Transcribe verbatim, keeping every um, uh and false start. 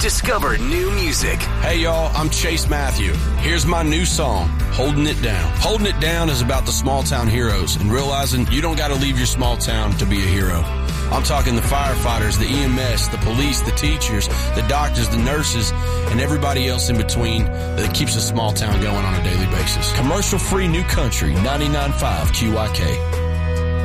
Discover new music. Hey y'all, I'm Chase Matthew. Here's my new song, Holding It Down. Holding It Down is about the small town heroes and realizing you don't got to leave your small town to be a hero. I'm talking the firefighters, the E M S, the police, the teachers, the doctors, the nurses, and everybody else in between that keeps a small town going on a daily basis. Commercial-free new country, ninety-nine point five Q I K.